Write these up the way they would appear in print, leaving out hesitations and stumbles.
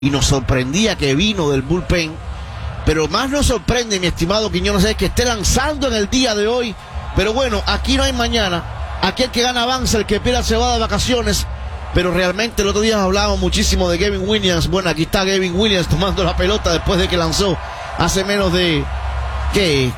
y nos sorprendía que vino del bullpen, pero más nos sorprende, mi estimado Quiñones, es que esté lanzando en el día de hoy. Pero bueno, aquí no hay mañana, aquí el que gana avanza, el que pierde se va de vacaciones. Pero realmente el otro día hablábamos muchísimo de Gavin Williams. Bueno, aquí está Gavin Williams tomando la pelota después de que lanzó hace menos de, ¿qué?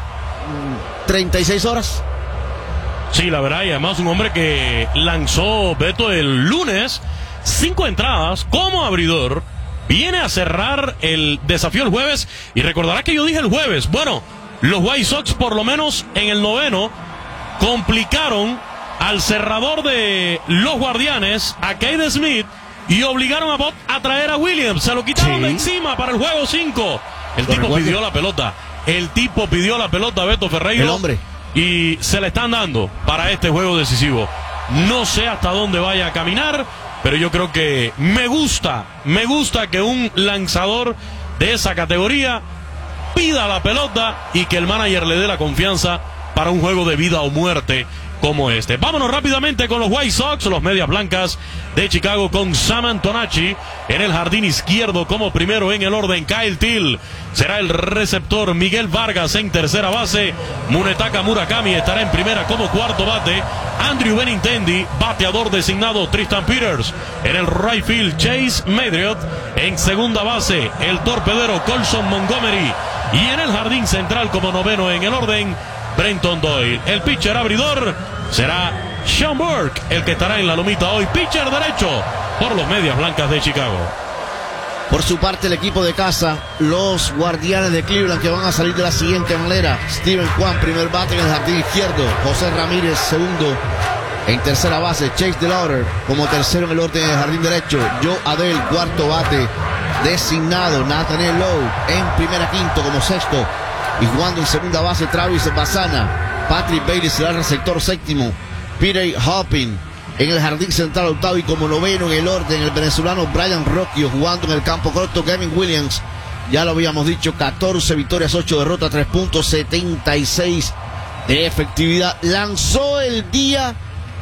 36 horas. Sí, la verdad, y además un hombre que lanzó, Beto, el lunes 5 entradas como abridor. Viene a cerrar el desafío el jueves. Y recordará que yo dije el jueves, bueno, los White Sox por lo menos en el noveno complicaron al cerrador de los Guardianes, a Cade Smith, y obligaron a Bott a traer a Williams. Se lo quitaron de encima para el juego 5. El tipo pidió la pelota. El tipo pidió la pelota, Beto Ferreiro. El hombre. Y se le están dando para este juego decisivo. No sé hasta dónde vaya a caminar, pero yo creo que me gusta que un lanzador de esa categoría pida la pelota y que el manager le dé la confianza para un juego de vida o muerte como este. Vámonos rápidamente con los White Sox, los Medias Blancas de Chicago, con Sam Antonacci en el jardín izquierdo como primero en el orden. Kyle Till será el receptor. Miguel Vargas en tercera base. Munetaka Murakami estará en primera como cuarto bate. Andrew Benintendi, bateador designado. Tristan Peters en el right field. Chase Madriot en segunda base. El torpedero Colson Montgomery. Y en el jardín central como noveno en el orden, Brenton Doyle. El pitcher abridor será Sean Burke, el que estará en la lomita hoy, pitcher derecho por los Medias Blancas de Chicago. Por su parte, el equipo de casa, los Guardianes de Cleveland, que van a salir de la siguiente manera: Steven Kwan, primer bate en el jardín izquierdo. José Ramírez, segundo en tercera base. Chase DeLauder como tercero en el orden en el jardín derecho. Joe Adell, cuarto bate designado. Nathaniel Lowe en primera quinto como sexto. Y jugando en segunda base, Travis Bassana. Patrick Bailey será el receptor séptimo. Peter Hopping en el jardín central octavo y como noveno en el orden, el venezolano Brian Rocchio. Jugando en el campo corto, Gavin Williams, ya lo habíamos dicho, 14 victorias, 8 derrotas, 3.76 de efectividad. Lanzó el día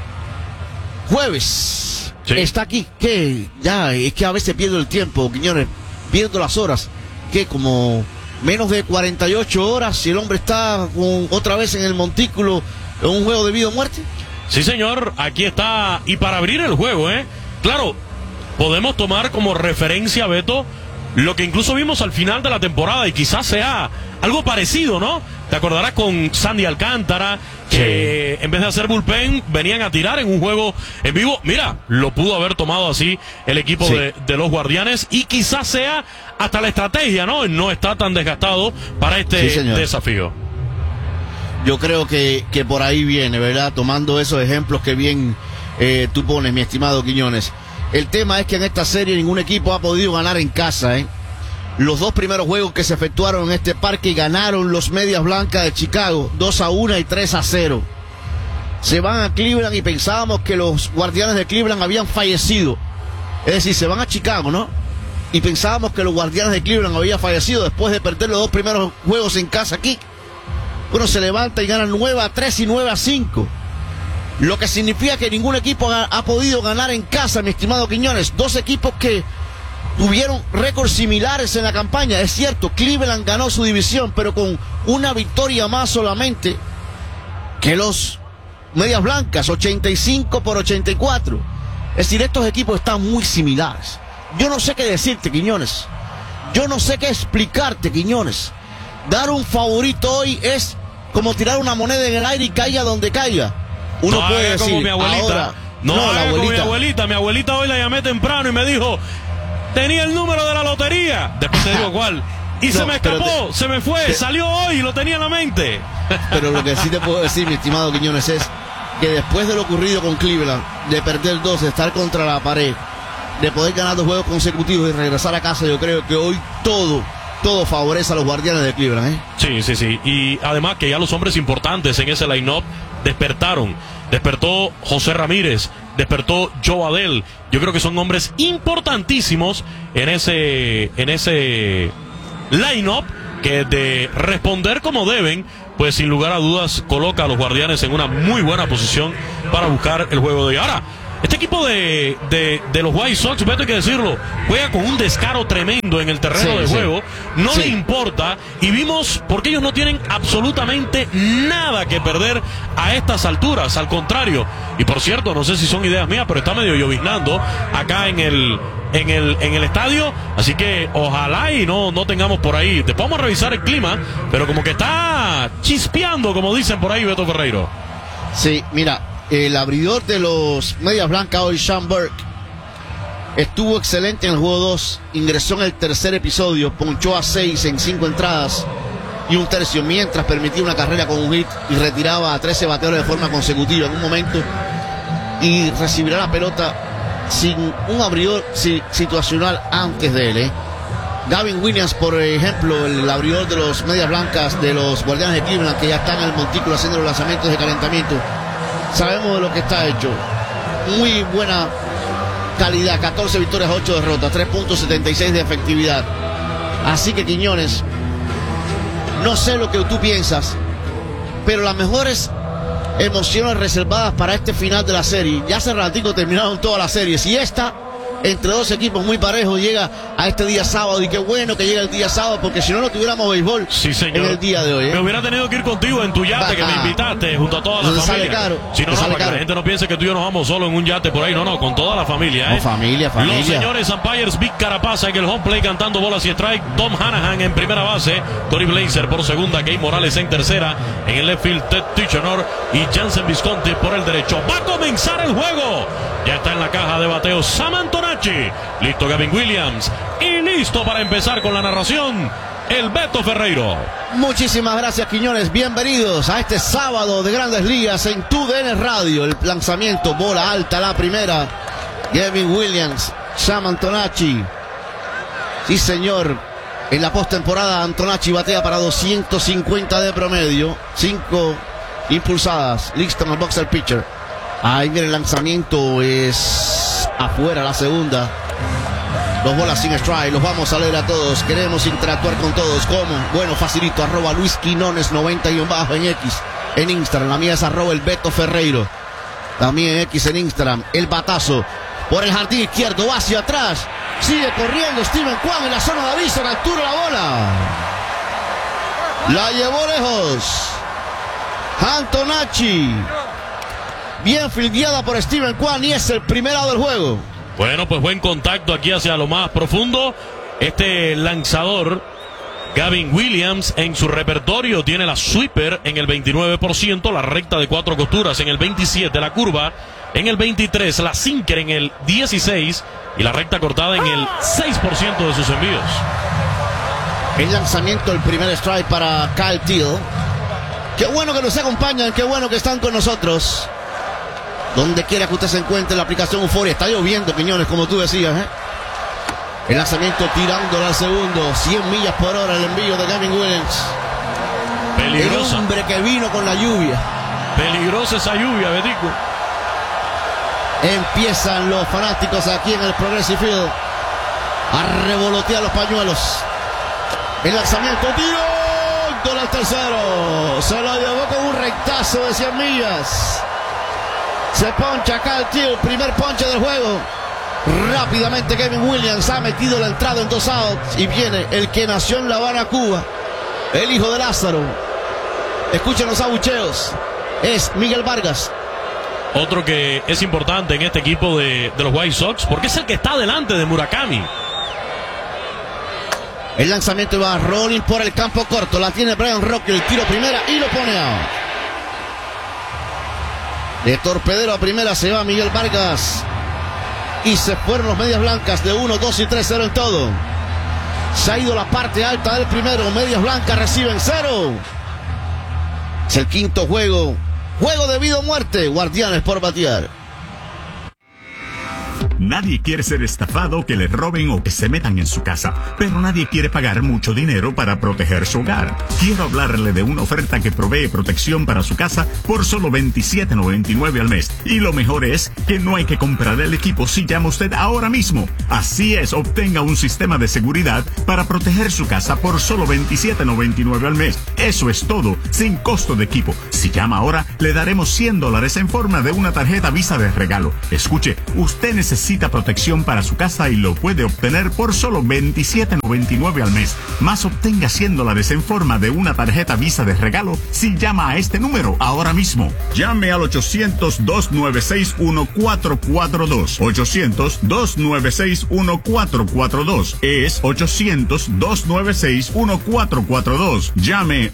jueves. Sí. Está aquí, que ya es que a veces pierdo el tiempo, Quiñones, pierdo las horas, que como menos de 48 horas, si el hombre está otra vez en el montículo en un juego de vida o muerte. Sí, señor, aquí está. Y para abrir el juego, claro, podemos tomar como referencia, Beto, lo que incluso vimos al final de la temporada, y quizás sea algo parecido, ¿no? Te acordarás con Sandy Alcántara, que en vez de hacer bullpen, venían a tirar en un juego en vivo. Mira, lo pudo haber tomado así el equipo de los Guardianes, y quizás sea hasta la estrategia, ¿no? No está tan desgastado para este desafío. Yo creo que por ahí viene, ¿verdad? Tomando esos ejemplos que bien tú pones, mi estimado Quiñones. El tema es que en esta serie ningún equipo ha podido ganar en casa, Los dos primeros juegos que se efectuaron en este parque ganaron los Medias Blancas de Chicago, 2-1 y 3-0. Se van a Cleveland y pensábamos que los Guardianes de Cleveland habían fallecido. Es decir, se van a Chicago, ¿no? Y pensábamos que los Guardianes de Cleveland habían fallecido después de perder los dos primeros juegos en casa aquí. Bueno, se levanta y gana 9-3 y 9-5. Lo que significa que ningún equipo ha podido ganar en casa, mi estimado Quiñones. Dos equipos que tuvieron récords similares en la campaña. Es cierto, Cleveland ganó su división, pero con una victoria más solamente que los Medias Blancas, 85-84. Es decir, estos equipos están muy similares. Yo no sé qué decirte, Quiñones. Yo no sé qué explicarte, Quiñones. Dar un favorito hoy es como tirar una moneda en el aire y caiga donde caiga. Uno puede decir, como mi abuelita. Ahora, no, la abuelita. Mi abuelita hoy la llamé temprano y me dijo, tenía el número de la lotería. Después te digo cuál. Y se me escapó, se me fue, salió hoy y lo tenía en la mente. Pero lo que sí te puedo decir, mi estimado Quiñones, es que después de lo ocurrido con Cleveland, de perder 2, de estar contra la pared, de poder ganar 2 juegos consecutivos y regresar a casa, yo creo que hoy todo favorece a los Guardianes de Cleveland, Sí. Y además que ya los hombres importantes en ese line-up despertaron. Despertó José Ramírez, despertó Joe Adell. Yo creo que son hombres importantísimos en ese line-up, que de responder como deben, pues sin lugar a dudas coloca a los Guardianes en una muy buena posición para buscar el juego de hoy. Ahora, Este equipo de los White Sox, Beto, hay que decirlo, juega con un descaro tremendo en el terreno de juego. No le importa. Y vimos, porque ellos no tienen absolutamente nada que perder a estas alturas. Al contrario. Y por cierto, no sé si son ideas mías, pero está medio lloviznando acá en el estadio. Así que ojalá y no tengamos por ahí. Después vamos a revisar el clima, pero como que está chispeando, como dicen por ahí, Beto Ferreiro. Sí, mira. El abridor de los Medias Blancas hoy, Sean Burke, estuvo excelente en el juego 2, ingresó en el tercer episodio, ponchó a 6 en 5 entradas y un tercio, mientras permitía una carrera con un hit y retiraba a 13 bateadores de forma consecutiva en un momento, y recibirá la pelota sin un abridor situacional antes de él. Gavin Williams, por ejemplo, el abridor de los Medias Blancas de los Guardianes de Cleveland, que ya están en el montículo haciendo los lanzamientos de calentamiento, sabemos de lo que está hecho. Muy buena calidad, 14 victorias, 8 derrotas, 3.76 de efectividad. Así que, Quiñones, no sé lo que tú piensas, pero las mejores emociones reservadas para este final de la serie, ya hace ratico terminaron todas las series, y esta, entre dos equipos muy parejos, llega a este día sábado. Y qué bueno que llega el día sábado, porque si no, no tuviéramos béisbol en el día de hoy. Me hubiera tenido que ir contigo en tu yate, que me invitaste junto a toda la familia. Sale caro. Si no, para que la gente no piense que tú y yo nos vamos solo en un yate por ahí. No, con toda la familia. Familia. Los señores umpires, Vic Carapaz en el home play cantando bolas y strike, Tom Hanahan en primera base, Cory Blazer por segunda, Key Morales en tercera, en el left field Ted Tichenor y Jansen Visconti por el derecho. Va a comenzar el juego. Ya está en la caja de bateo Sam Antonacci. Listo Gavin Williams. Y listo para empezar con la narración, el Beto Ferreiro. Muchísimas gracias, Quiñones. Bienvenidos a este sábado de Grandes Ligas en TUDN Radio. El lanzamiento, bola alta, la primera. Gavin Williams, Sam Antonacci. Sí, señor. En la postemporada, Antonacci batea para 250 de promedio. 5 impulsadas. Listo en el boxer pitcher. Ahí viene el lanzamiento, es afuera la segunda. 2 bolas sin strike, los vamos a leer a todos. Queremos interactuar con todos. ¿Cómo? Bueno, facilito, @ Luis Quinones 90_ en X, en Instagram. La mía es @ el Beto Ferreiro. También en X, en Instagram. El batazo por el jardín izquierdo, va hacia atrás. Sigue corriendo Steven Kwan en la zona de aviso, en altura la bola. La llevó lejos Antonacci. Bien fildeada por Steven Kwan y es el primer out del juego. Bueno, pues buen contacto aquí hacia lo más profundo. Este lanzador, Gavin Williams, en su repertorio tiene la sweeper en el 29%, la recta de 4 costuras en el 27%, la curva en el 23%, la sinker en el 16% y la recta cortada en el 6% de sus envíos. El lanzamiento, el primer strike para Kyle Teel. Qué bueno que nos acompañan, qué bueno que están con nosotros. Donde quiera que usted se encuentre, la aplicación Euforia. Está lloviendo, Quiñones, como tú decías, El lanzamiento tirándolo al segundo. 100 millas por hora el envío de Gavin Williams. Peligrosa. El hombre que vino con la lluvia. Peligrosa esa lluvia, Betico. Empiezan los fanáticos aquí en el Progressive Field a revolotear los pañuelos. El lanzamiento, tiro al tercero. Se lo llevó con un rectazo de 100 millas. Se poncha Kyle Teel, primer ponche del juego. Rápidamente Gavin Williams ha metido la entrada en 2 outs. Y viene el que nació en La Habana, Cuba, el hijo de Lázaro. Escuchen los abucheos. Es Miguel Vargas. Otro que es importante en este equipo de los White Sox, porque es el que está delante de Murakami. El lanzamiento va rolling por el campo corto. La tiene Brian Roque, el tiro primera y lo pone out. De torpedero a primera se va Miguel Vargas. Y se fueron los Medias Blancas de 1, 2 y 3-0 en todo. Se ha ido la parte alta del primero. Medias Blancas reciben 0. Es el quinto juego. Juego de vida o muerte. Guardianes por batear. Nadie quiere ser estafado, que le roben o que se metan en su casa, pero nadie quiere pagar mucho dinero para proteger su hogar. Quiero hablarle de una oferta que provee protección para su casa por solo $27.99 al mes. Y lo mejor es que no hay que comprar el equipo si llama usted ahora mismo. Así es, obtenga un sistema de seguridad para proteger su casa por solo $27.99 al mes. Eso es todo, sin costo de equipo. Si llama ahora, le daremos $100 en forma de una tarjeta Visa de regalo. Escuche, usted necesita protección para su casa y lo puede obtener por solo $27.99 al mes. Más obtenga $100 en forma de una tarjeta Visa de regalo si llama a este número ahora mismo. Llame al 800-296-1442. 800-296-1442. Es 800-296-1442. Llame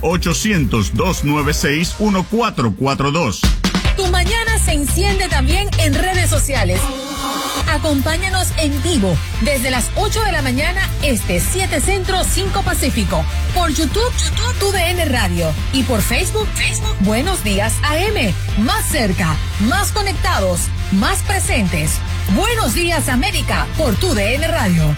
800-296-1442. Tu mañana se enciende también en redes sociales. Acompáñanos en vivo desde las 8 de la mañana 7 Centro, 5 Pacífico. Por YouTube, TUDN Radio. Y por Facebook, Buenos Días AM. Más cerca, más conectados, más presentes. Buenos Días América por TUDN Radio.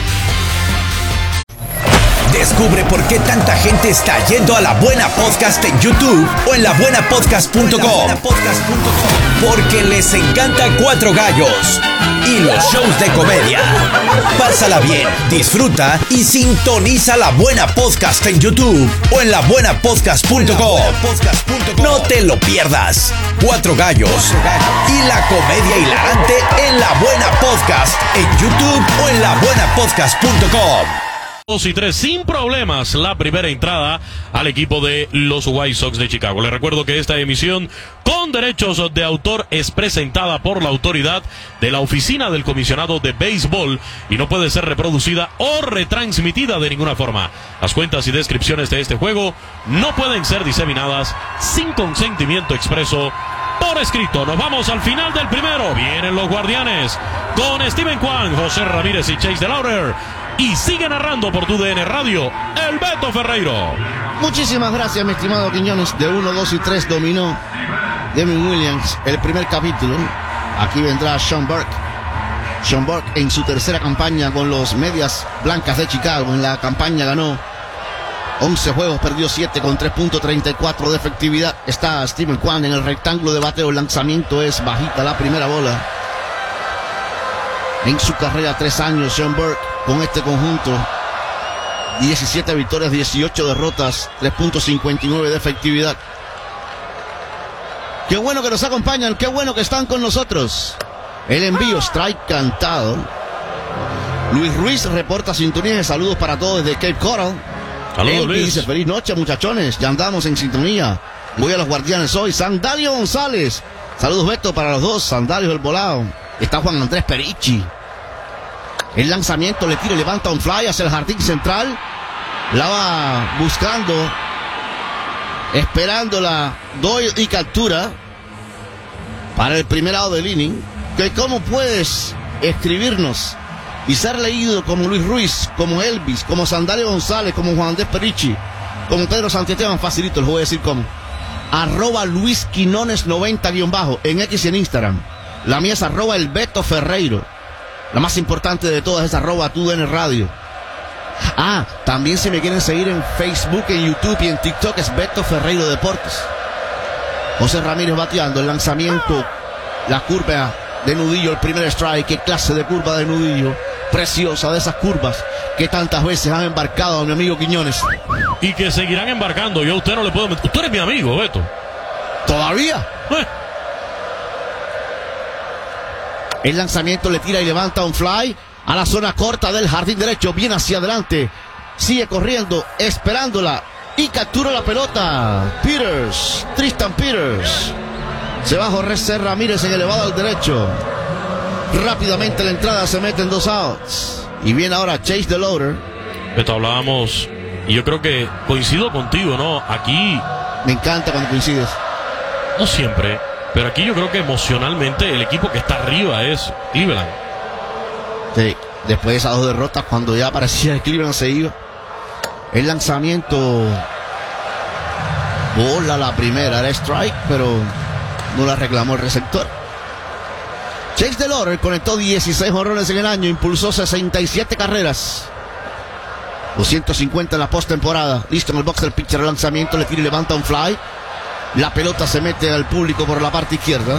Descubre por qué tanta gente está yendo a La Buena Podcast en YouTube o en labuenapodcast.com. Porque les encanta Cuatro Gallos y los shows de comedia. Pásala bien, disfruta y sintoniza La Buena Podcast en YouTube o en labuenapodcast.com. No te lo pierdas. Cuatro Gallos y la comedia hilarante en La Buena Podcast en YouTube o en labuenapodcast.com. 2 y 3 sin problemas la primera entrada al equipo de los White Sox de Chicago. Les recuerdo que esta emisión con derechos de autor es presentada por la autoridad de la Oficina del Comisionado de Béisbol y no puede ser reproducida o retransmitida de ninguna forma. Las cuentas y descripciones de este juego no pueden ser diseminadas sin consentimiento expreso por escrito. Nos vamos al final del primero. Vienen los Guardianes con Steven Kwan, José Ramírez y Chase DeLauder. Y sigue narrando por TUDN Radio, el Beto Ferreiro. Muchísimas gracias, mi estimado Quiñones. De 1, 2 y 3 dominó Devin Williams el primer capítulo. Aquí vendrá Sean Burke. Sean Burke en su tercera campaña con los Medias Blancas de Chicago. En la campaña ganó 11 juegos, perdió 7 con 3.34 de efectividad. Está Steven Kwan en el rectángulo de bateo. El lanzamiento es bajita, la primera bola. En su carrera, 3 años, Sean Burke con este conjunto, 17 victorias, 18 derrotas, 3.59 de efectividad. Qué bueno que nos acompañan, qué bueno que están con nosotros. El envío, strike cantado. Luis Ruiz reporta sintonía de saludos para todos desde Cape Coral. Saludos, Luis. Dice, feliz noche, muchachones, ya andamos en sintonía. Voy a los Guardianes hoy. Sandalio González. Saludos, Beto, para los dos. Sandalio del Volado. Está Juan Andrés Perichi. El lanzamiento le tira y levanta un fly hacia el jardín central. La va buscando, esperándola, doy y captura para el primer lado del inning. Que cómo puedes escribirnos y ser leído como Luis Ruiz, como Elvis, como Sandalio González, como Juan Andrés Perichi, como Pedro Santiesteban, facilito, les voy a decir cómo. @Luis Quinones 90_ en X y en Instagram. La mía es @el Beto Ferreiro. La más importante de todas es @TUDN Radio. También si me quieren seguir en Facebook, en YouTube y en TikTok es Beto Ferreiro Deportes. José Ramírez bateando, el lanzamiento, la curva de Nudillo, el primer strike. Qué clase de curva de Nudillo, preciosa, de esas curvas que tantas veces han embarcado a mi amigo Quiñones. Y que seguirán embarcando. Yo a usted no le puedo meter. Usted eres mi amigo, Beto. ¿Todavía? El lanzamiento le tira y levanta un fly a la zona corta del jardín derecho, bien hacia adelante. Sigue corriendo, esperándola y captura la pelota. Tristan Peters. Se va Jorge Ramírez en elevado al derecho. Rápidamente la entrada se mete en 2 outs. Y viene ahora Chase DeLauder. Beto, hablábamos, y yo creo que coincido contigo, ¿no? Aquí. Me encanta cuando coincides. No siempre. Pero aquí yo creo que emocionalmente el equipo que está arriba es Cleveland. Sí, después de esas 2 derrotas, cuando ya parecía que Cleveland se iba. El lanzamiento, bola la primera, era strike, pero no la reclamó el receptor. Chase Delore conectó 16 jonrones en el año, impulsó 67 carreras. 250 en la postemporada. Listo en el box del pitcher, el lanzamiento, le tira y levanta un fly. La pelota se mete al público por la parte izquierda.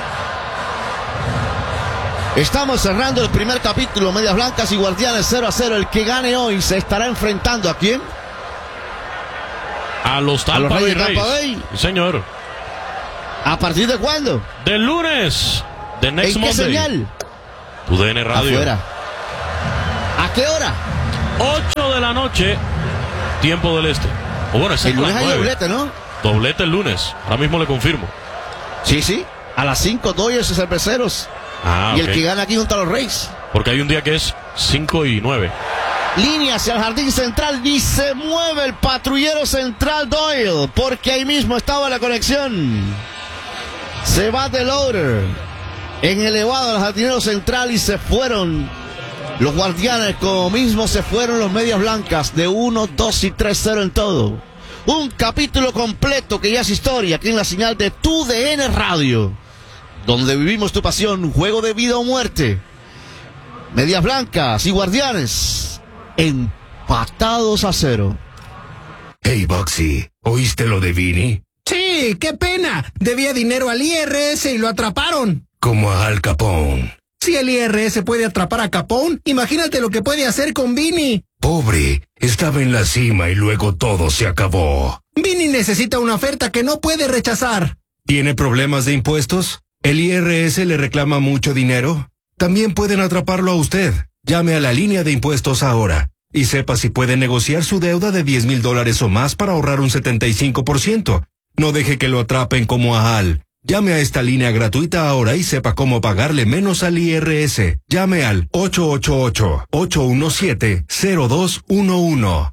Estamos cerrando el primer capítulo. Medias Blancas y Guardianes 0-0. El que gane hoy se estará enfrentando ¿a quién? A los Tampa Bay Rays. Sí, señor. ¿A partir de cuándo? Del lunes. De Next ¿En qué Monday. señal? Tu DN Radio. Afuera. ¿A qué hora? 8 de la noche, tiempo del este. O bueno, es El lunes hay doblete, ¿no? Doblete el lunes. Ahora mismo le confirmo. Sí. A las 5 Dodgers y Cerveceros. Ah, y ok. el que gana aquí junto a los Rays. Porque hay un día que es 5 y 9. Línea hacia el jardín central y se mueve el patrullero central Doyle, porque ahí mismo estaba la conexión. Se va de loader en elevado al jardinero central y se fueron los Guardianes, como mismo se fueron los Medias Blancas, de 1, 2 y 3-0 en todo. Un capítulo completo que ya es historia aquí en la señal de Tu DN Radio, donde vivimos tu pasión, juego de vida o muerte. Medias Blancas y Guardianes empatados a 0. Hey, Boxy, ¿oíste lo de Vinny? Sí, qué pena. Debía dinero al IRS y lo atraparon. Como a Al Capone. Si el IRS puede atrapar a Capone, imagínate lo que puede hacer con Vinny. Pobre, estaba en la cima y luego todo se acabó. Vinny necesita una oferta que no puede rechazar. ¿Tiene problemas de impuestos? ¿El IRS le reclama mucho dinero? También pueden atraparlo a usted. Llame a la línea de impuestos ahora y sepa si puede negociar su deuda de $10,000 o más para ahorrar un 75%. No deje que lo atrapen como a Al. Llame a esta línea gratuita ahora y sepa cómo pagarle menos al IRS. Llame al 888-817-0211.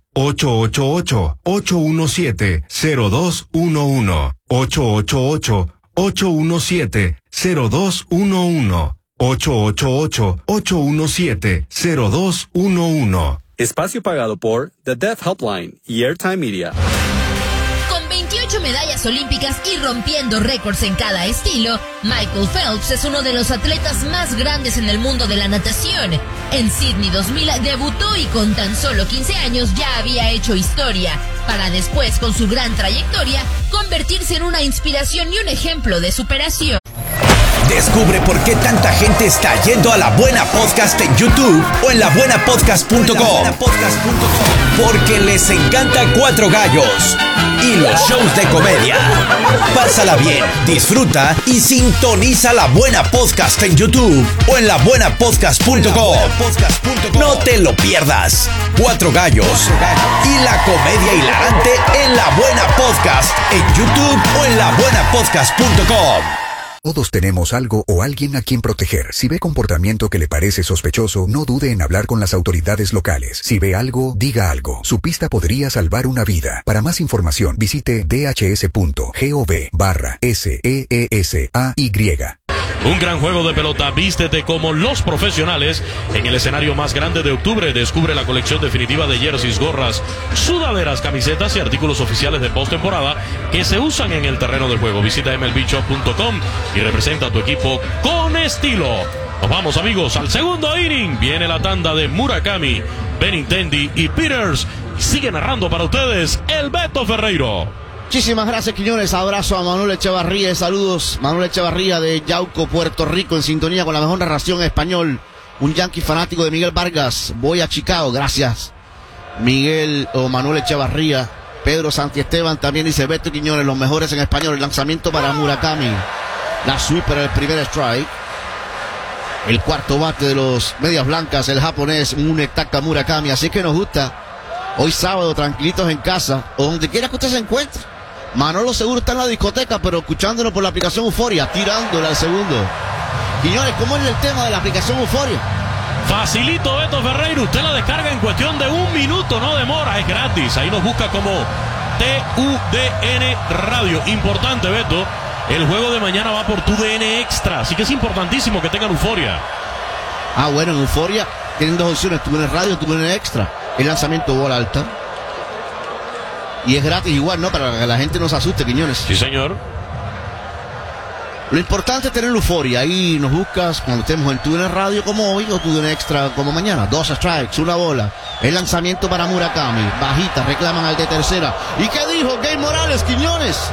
888-817-0211. 888-817-0211. 888-817-0211. Espacio pagado por The Deaf Helpline y Airtime Media. Con 28 medallas olímpicas y rompiendo récords en cada estilo, Michael Phelps es uno de los atletas más grandes en el mundo de la natación. En Sydney 2000 debutó y con tan solo 15 años ya había hecho historia, para después, con su gran trayectoria, convertirse en una inspiración y un ejemplo de superación. Descubre por qué tanta gente está yendo a La Buena Podcast en YouTube o en labuenapodcast.com. Porque les encanta Cuatro Gallos y los shows de comedia. Pásala bien, disfruta y sintoniza La Buena Podcast en YouTube o en labuenapodcast.com. No te lo pierdas. Cuatro Gallos y la comedia hilarante en La Buena Podcast en YouTube o en labuenapodcast.com. Todos tenemos algo o alguien a quien proteger. Si ve comportamiento que le parece sospechoso, no dude en hablar con las autoridades locales. Si ve algo, diga algo. Su pista podría salvar una vida. Para más información, visite dhs.gov/SEESAY. Un gran juego de pelota, vístete como los profesionales en el escenario más grande de octubre. Descubre la colección definitiva de jerseys, gorras, sudaderas, camisetas y artículos oficiales de postemporada que se usan en el terreno del juego. Visita mlbshop.com y representa a tu equipo con estilo. Nos vamos, amigos, al segundo inning. Viene la tanda de Murakami, Benintendi y Peters. Y sigue narrando para ustedes el Beto Ferreiro. Muchísimas gracias, Quiñones. Abrazo a Manuel Echevarría. Saludos, Manuel Echevarría de Yauco, Puerto Rico, en sintonía con la mejor narración en español. Un yankee fanático de Miguel Vargas. Voy a Chicago. Gracias, Miguel o Manuel Echevarría. Pedro Santiesteban también dice: Beto Quiñones, los mejores en español. El lanzamiento para Murakami. La sweeper, el primer strike. El cuarto bate de los Medias Blancas, el japonés Munetaka Murakami. Así que nos gusta. Hoy sábado, tranquilitos en casa o donde quiera que usted se encuentre. Manolo seguro está en la discoteca, pero escuchándolo por la aplicación Euforia, tirándole al segundo. Quiñones, ¿cómo es el tema de la aplicación Euforia? Facilito, Beto Ferreiro. Usted la descarga en cuestión de 1 minuto, no demora, es gratis. Ahí nos busca como TUDN Radio. Importante, Beto, el juego de mañana va por TUDN Extra, así que es importantísimo que tengan Euforia. Ah, bueno, en Euforia tienen dos opciones: TUDN Radio, TUDN Extra. El lanzamiento bola alta. Y es gratis igual, ¿no? Para que la gente no se asuste, Quiñones. Sí, señor. Lo importante es tener euforia. Ahí nos buscas cuando estemos en TUDN Radio como hoy o TUDN Extra como mañana. 2 strikes, una bola. El lanzamiento para Murakami. Bajita, reclaman al de tercera. ¿Y qué dijo Gabe Morales, Quiñones?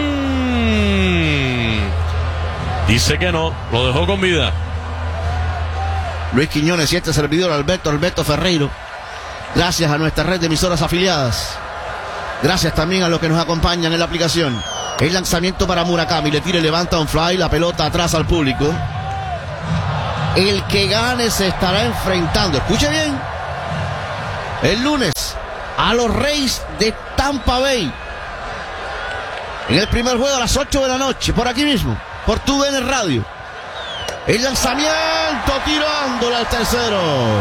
Dice que no, lo dejó con vida. Luis Quiñones y este servidor Alberto Ferreiro. Gracias a nuestra red de emisoras afiliadas. Gracias también a los que nos acompañan en la aplicación. El lanzamiento para Murakami. Le tira y levanta un fly. La pelota atrás al público. El que gane se estará enfrentando. Escuche bien. El lunes a los Rays de Tampa Bay. En el primer juego a las 8 de la noche. Por aquí mismo. Por TUDN Radio. El lanzamiento tirándole al tercero.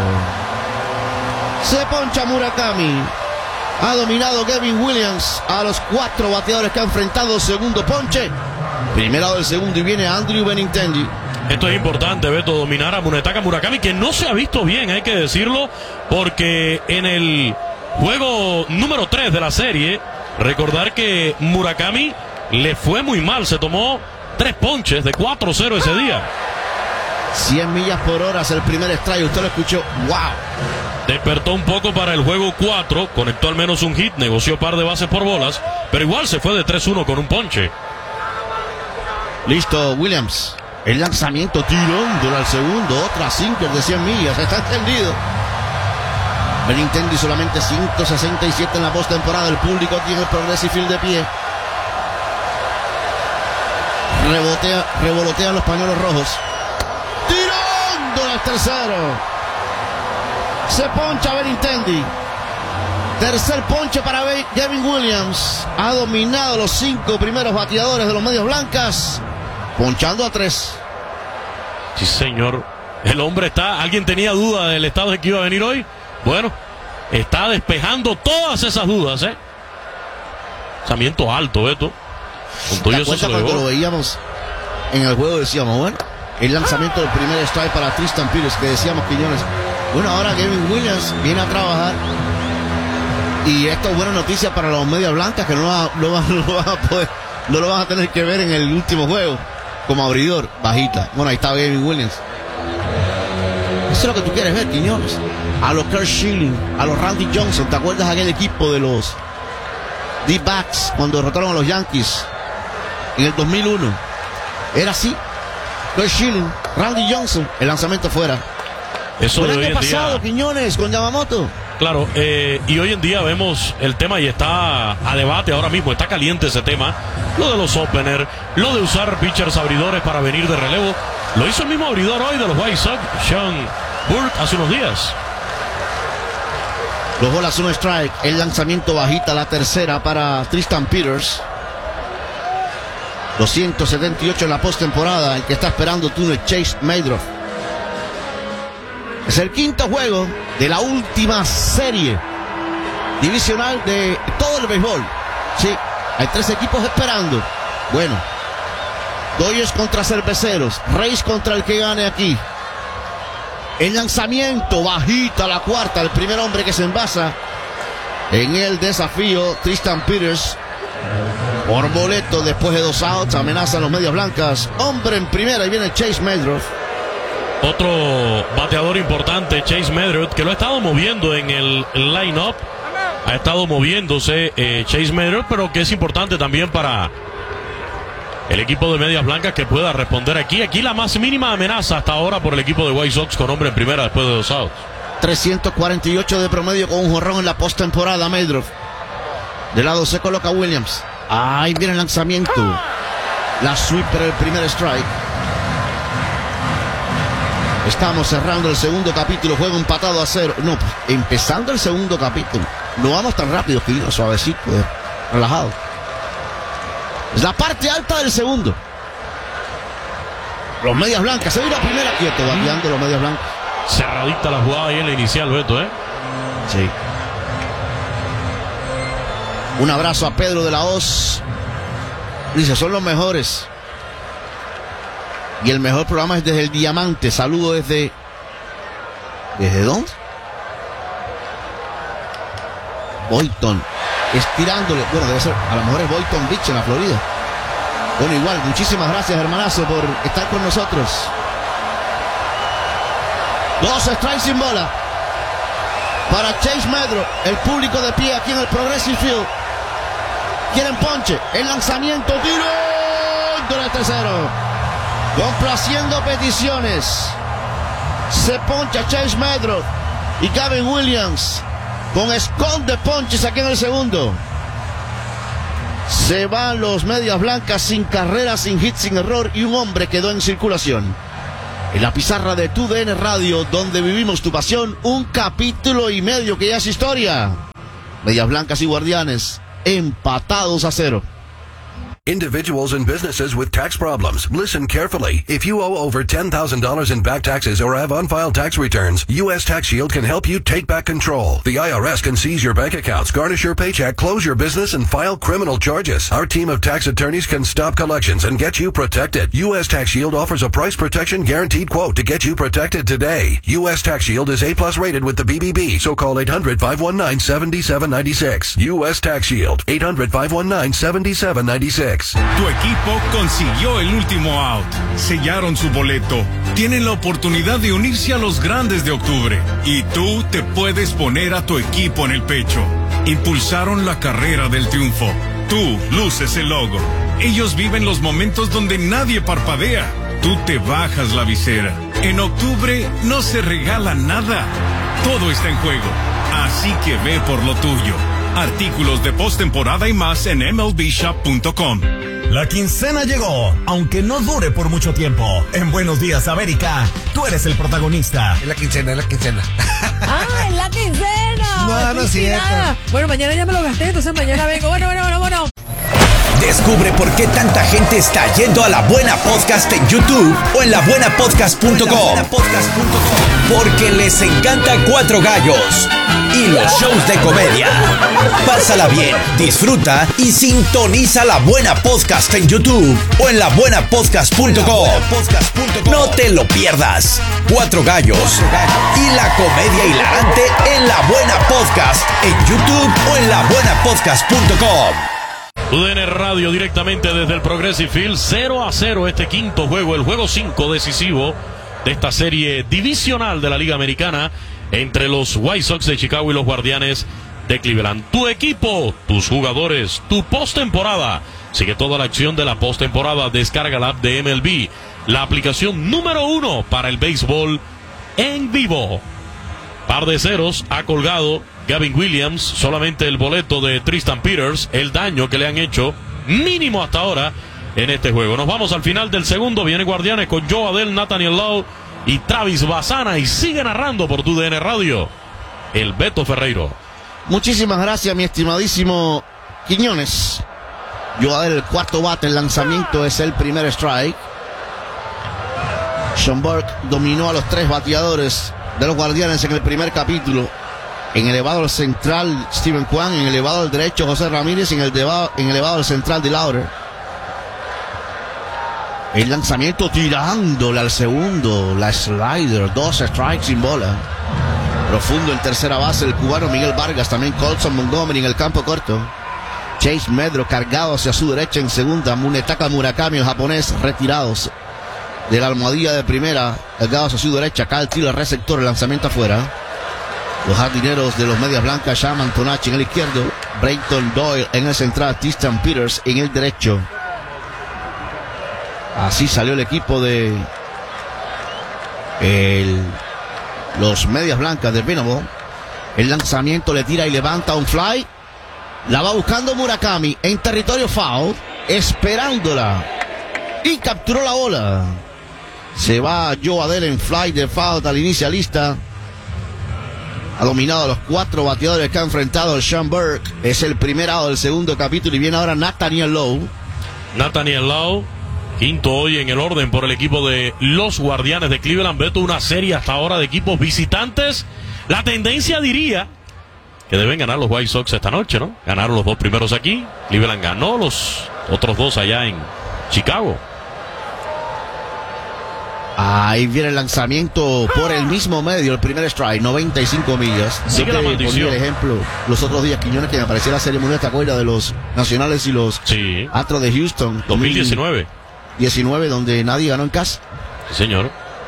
Se poncha Murakami. Ha dominado Gavin Williams a los 4 bateadores que ha enfrentado. Segundo ponche. Primero del segundo y viene Andrew Benintendi. Esto es importante, Beto, dominar a Munetaka Murakami, que no se ha visto bien, hay que decirlo, porque en el juego número 3 de la serie, recordar que Murakami le fue muy mal. Se tomó 3 ponches de 4-0 ese día. 100 millas por hora es el primer strike. Usted lo escuchó. ¡Wow! Despertó un poco para el juego 4, conectó al menos un hit, negoció par de bases por bolas, pero igual se fue de 3-1 con un ponche. Listo, Williams. El lanzamiento tirándole al segundo. Otra sinker de 100 millas. Está extendido. Benintendi solamente 167 en la postemporada. El público tiene el Progressive Field de pie. Revolotean los pañuelos rojos. Tirándole al tercero. Se poncha Benintendi. Tercer ponche para Gavin Williams. Ha dominado los 5 primeros bateadores de los Medias Blancas. Ponchando a 3. Sí, señor. El hombre está... ¿Alguien tenía duda del estado de que iba a venir hoy? Bueno, está despejando todas esas dudas, ¿eh? Lanzamiento alto, Beto. Con todo eso se cuando lo veíamos en el juego decíamos, bueno, el lanzamiento del primer strike para Tristan Peters, que decíamos, Quiñones, bueno, ahora Gavin Williams viene a trabajar. Y esto es buena noticia para los Medias Blancas, que no lo van a tener que ver en el último juego como abridor. Bajita. Bueno, ahí está Gavin Williams. Eso es lo que tú quieres ver, Quiñones. A los Kurt Schilling, a los Randy Johnson. ¿Te acuerdas de aquel equipo de los D-backs cuando derrotaron a los Yankees en el 2001? Era así. Kurt Schilling, Randy Johnson, el lanzamiento fuera. Eso el de año hoy en pasado, día... Quiñones, con Yamamoto. Claro, y hoy en día vemos el tema y está a debate ahora mismo, está caliente ese tema, lo de los openers, lo de usar pitchers abridores para venir de relevo. Lo hizo el mismo abridor hoy de los White Sox, Sean Burt, hace unos días. 2 bolas, 1 strike. El lanzamiento bajita, la tercera para Tristan Peters. 278 en la postemporada. El que está esperando tú es Chase Maedroff. Es el quinto juego de la última serie divisional de todo el béisbol. Sí, hay 3 equipos esperando. Bueno, Dodgers contra Cerveceros, Rays contra el que gane aquí. El lanzamiento bajita, la cuarta, el primer hombre que se envasa en el desafío. Tristan Peters por boleto después de 2 outs, amenaza a los Medias Blancas. Hombre en primera y viene Chase Maedroff. Otro bateador importante, Chase Maedroff, que lo ha estado moviendo en el line-up. Ha estado moviéndose Chase Maedroff, pero que es importante también para el equipo de Medias Blancas que pueda responder aquí. Aquí la más mínima amenaza hasta ahora por el equipo de White Sox con hombre en primera después de 2 outs. 348 de promedio con un jonrón en la postemporada. Maedroff. De lado se coloca Williams. Ahí viene el lanzamiento. La sweeper, el primer strike. Estamos cerrando el segundo capítulo. Juego empatado a 0. No, empezando el segundo capítulo. No vamos tan rápido, querido, suavecito, relajado. Es la parte alta del segundo. Los Medias Blancas. Se ve la primera quieto, bateando los Medias Blancas. Cerradita la jugada ahí en la inicial, Beto, ¿eh? Sí. Un abrazo a Pedro de la Hoz. Dice, son los mejores. Y el mejor programa es desde el Diamante. Saludo desde... ¿Desde dónde? Boynton. Estirándole. Bueno, debe ser... A lo mejor es Boynton Beach en la Florida. Bueno, igual, muchísimas gracias, hermanazo, por estar con nosotros. 2 strikes sin bola para Chase Medro. El público de pie aquí en el Progressive Field. Quieren ponche. El lanzamiento, tiro de tercero. Complaciendo peticiones. Se poncha Chase Medro y Gavin Williams con escond de ponches aquí en el segundo. Se van los medias blancas sin carrera, sin hit, sin error, y un hombre quedó en circulación. En la pizarra de TUDN Radio, donde vivimos tu pasión, un capítulo y medio que ya es historia. Medias blancas y guardianes empatados a 0. Individuals and businesses with tax problems. Listen carefully. If you owe over $10,000 in back taxes or have unfiled tax returns, U.S. Tax Shield can help you take back control. The IRS can seize your bank accounts, garnish your paycheck, close your business, and file criminal charges. Our team of tax attorneys can stop collections and get you protected. U.S. Tax Shield offers a price protection guaranteed quote to get you protected today. U.S. Tax Shield is A+ rated with the BBB, so call 800-519-7796. U.S. Tax Shield, 800-519-7796. Tu equipo consiguió el último out. Sellaron su boleto. Tienen la oportunidad de unirse a los grandes de octubre. Y tú te puedes poner a tu equipo en el pecho. Impulsaron la carrera del triunfo. Tú luces el logo. Ellos viven los momentos donde nadie parpadea. Tú te bajas la visera. En octubre no se regala nada. Todo está en juego. Así que ve por lo tuyo. Artículos de postemporada y más en MLBshop.com. La quincena llegó, aunque no dure por mucho tiempo. En Buenos Días, América, tú eres el protagonista. Es la quincena, es la quincena. ¡Ah, es la quincena! No, no es cierto. Bueno, mañana ya me lo gasté, entonces mañana vengo. Bueno. Descubre por qué tanta gente está yendo a La Buena Podcast en YouTube o en labuenapodcast.com. Porque les encanta Cuatro Gallos y los shows de comedia. Pásala bien, disfruta y sintoniza La Buena Podcast en YouTube o en labuenapodcast.com. No te lo pierdas. Cuatro Gallos y la comedia hilarante en La Buena Podcast en YouTube o en labuenapodcast.com. TUDN Radio directamente desde el Progressive Field. 0-0 este quinto juego, el juego 5 decisivo de esta serie divisional de la Liga Americana entre los White Sox de Chicago y los Guardianes de Cleveland. Tu equipo, tus jugadores, tu postemporada. Sigue toda la acción de la postemporada. Descarga la app de MLB, la aplicación número 1 para el béisbol en vivo. Par de ceros ha colgado Gavin Williams, solamente el boleto de Tristan Peters, el daño que le han hecho mínimo hasta ahora en este juego. Nos vamos al final del segundo, viene Guardianes con Joe Adell, Nathaniel Lowe y Travis Bassana, y sigue narrando por TUDN Radio el Beto Ferreiro. Muchísimas gracias, mi estimadísimo Quiñones. Joe Adell, el cuarto bate, el lanzamiento es el primer strike. Sean Burke dominó a los 3 bateadores de los Guardianes en el primer capítulo. En elevado al central, Steven Kwan. En elevado al derecho, José Ramírez. En elevado al central, de Lauder. El lanzamiento tirándole al segundo. La slider. 2 strikes sin bola. Profundo en tercera base, el cubano Miguel Vargas. También Colson Montgomery en el campo corto. Chase Medro cargado hacia su derecha en segunda. Munetaka Murakami, el japonés, retirados de la almohadilla de primera. Cargados hacia su derecha. Kyle Tiller, receptor. El lanzamiento afuera. Los jardineros de los medias blancas, Shaman Tonachi en el izquierdo, Brayton Doyle en el central, Tristan Peters en el derecho. Así salió el equipo de los medias blancas de Venable. El lanzamiento le tira y levanta un fly. La va buscando Murakami en territorio foul, esperándola. Y capturó la bola. Se va Joe Adell en fly de foul al inicialista. Ha dominado a los 4 bateadores que ha enfrentado el Sean Burke. Es el primer out del segundo capítulo y viene ahora Nathaniel Lowe. Nathaniel Lowe, quinto hoy en el orden por el equipo de los Guardianes de Cleveland. Beto, una serie hasta ahora de equipos visitantes. La tendencia diría que deben ganar los White Sox esta noche, ¿no? Ganaron los 2 primeros aquí. Cleveland ganó los otros 2 allá en Chicago. Ahí viene el lanzamiento por el mismo medio, el primer strike, 95 millas. Sigue la maldición. El ejemplo los otros días, Quiñones, que me parecía la Serie Mundial, ¿te acuerdas de los Nacionales y los Astros de Houston? 2019. 19, donde nadie ganó en casa. Sí, señor.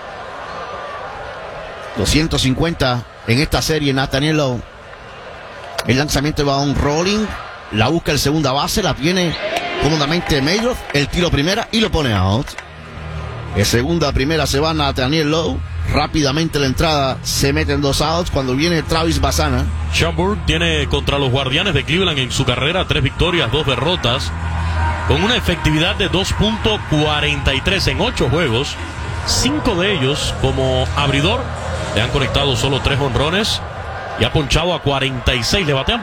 250 en esta serie, Nathaniel Lowe. El lanzamiento va a un rolling, la busca el segunda base, la tiene cómodamente Mayoff, el tiro primera y lo pone out. De segunda a primera se va Nathaniel Lowe. Rápidamente la entrada se mete en 2 outs cuando viene Travis Bassana. Schaumburg tiene contra los Guardianes de Cleveland en su carrera 3 victorias, 2 derrotas, con una efectividad de 2.43 en 8 juegos. 5 de ellos como abridor. Le han conectado solo 3 jonrones y ha ponchado a 46. Le batean